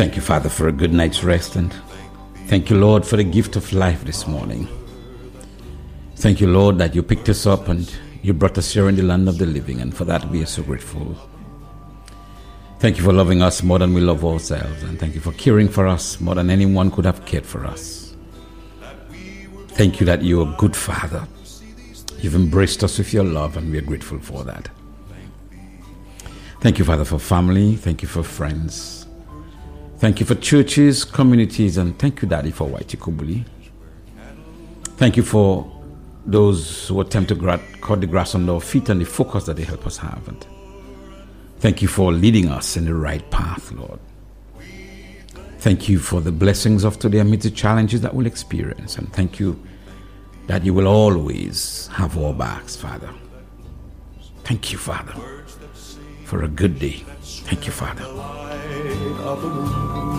Thank you, Father, for a good night's rest, and thank you, Lord, for the gift of life this morning. Thank you, Lord, that you picked us up and you brought us here in the land of the living, and for that we are so grateful. Thank you for loving us more than we love ourselves, and thank you for caring for us more than anyone could have cared for us. Thank you that you are a good Father. You've embraced us with your love, and we are grateful for that. Thank you, Father, for family. Thank you for friends. Thank you for churches, communities, and thank you, Daddy, for Waitikubuli. Thank you for those who attempt to cut the grass under our feet and the focus that they help us have. And thank you for leading us in the right path, Lord. Thank you for the blessings of today amidst the challenges that we'll experience. And thank you that you will always have our backs, Father. Thank you, Father, for a good day. Thank you, Father.